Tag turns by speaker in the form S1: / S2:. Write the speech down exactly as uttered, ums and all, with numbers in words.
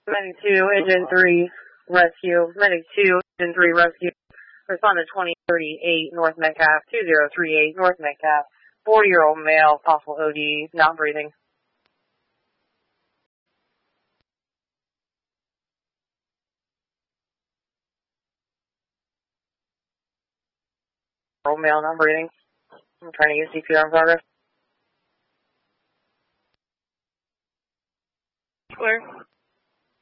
S1: Medic two, Engine three, rescue. Medic two, Engine three, rescue. Respond to twenty thirty-eight North Metcalf, two zero three eight North Metcalf. forty-year-old male, possible O D, not breathing. Old male, not breathing. I'm trying to use C P R in progress. Clear.